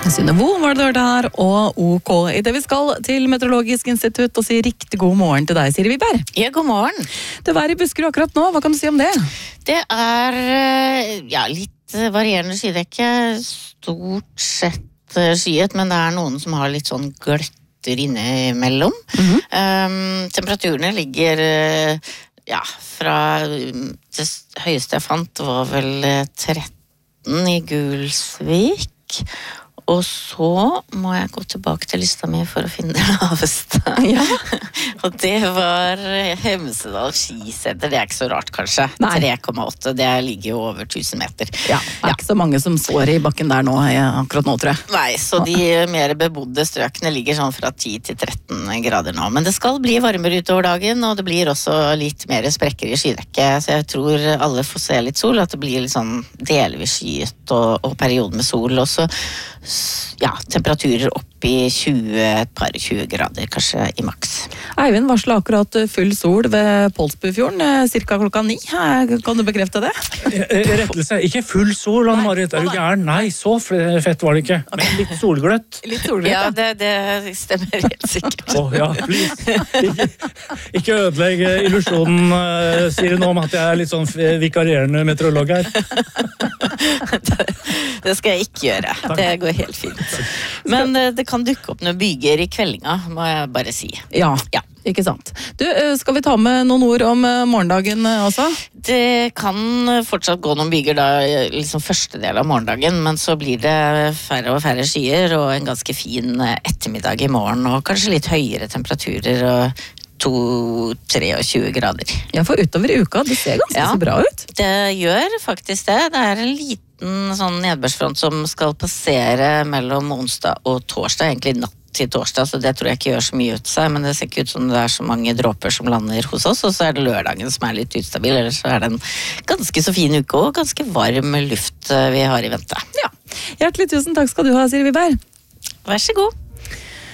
Synnevo var det her, og OK. I det vi skal til Meteorologisk institutt og si riktig god morgen til deg, Siri Wiberg. Ja, god morgen. Det er i Buskerud akkurat nå, hva kan du si om det? Det litt varierende skydekke, stort sett skyet, men det noen som har litt sånn gløtter innimellom. Temperaturene ligger fra det høyeste jeg fant var vel 13 i Gulsvik. Og så må jeg gå tilbake til lista mi for å finne det laveste. Ja. Og det var Hemsedal skisenter. Det ikke så rart, kanskje. 3,8. Det ligger jo over 1000 meter. Ja, det ikke så mange som står i bakken der nå, akkurat nå, tror jeg. Nei, så de mer bebodde strøkene ligger sånn fra 10 til 13 grader nå. Men det skal bli varmere utover dagen, og det blir også litt mer sprekker i skydekket. Så jeg tror alle får se litt sol, at det blir litt sånn delvis skyet og perioden med sol også. Temperaturer opp i 20 grader, kanskje i maks. Eivind varslet akkurat full sol ved Polsbufjorden, cirka klokka 9. Kan du bekrefte det? Rettelse, ikke full sol, Anne-Marit, du gæren? Nei, så fett var det ikke. Men litt solgløtt. Litt solgløtt, ja. Det stemmer helt sikkert. Ja, please. Ikke ødelegg illusjonen, sier hun om at jeg litt sånn vikarierende meteorolog her. Det skal jeg ikke gjøre. Det går helt fint. Men det kan dukke opp noen byger i kveldinga, må jeg bare si. Ja, ikke sant. Du, skal vi ta med noen ord om morgendagen også? Det kan fortsatt gå noen byger da, liksom første del av morgendagen, men så blir det færre og færre skyer og en ganske fin ettermiddag i morgen, og kanskje litt høyere temperaturer og 23 grader. Ja, for utover i uka, det ser ganske så bra ut. Det gjør faktisk det. Det en liten sånn nedbørsfront som skal passere mellom onsdag og torsdag, egentlig natt til torsdag, så det tror jeg ikke gjør så mye ut seg, men det ser ikke ut som det så mange dråper som lander hos oss, og så det lørdagen som litt ustabil, ellers så det en ganske så fin uke og ganske varm luft vi har i vente. Ja, hjertelig tusen takk skal du ha, Siri Wiberg. Vær så god.